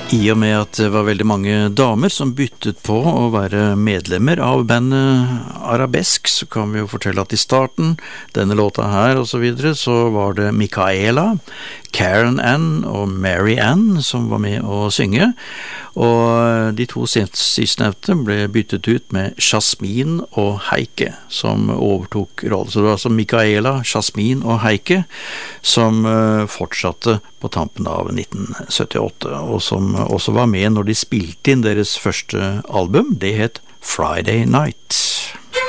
I og med at det var veldig mange damer som byttet på å være medlemmer av bandet Arabesk, så kan vi jo fortelle at I starten, denne låta her og så videre, så var det Michaela, Karen Ann og Mary Ann som var med å synge, og de to sistnevnte ble byttet ut med Jasmine og Heike som overtok rollen. Så det var altså Michaela, Jasmine og Heike som fortsatte på tampen av 1978, og som også var med når de spilte inn deres første album. Det het Friday Night.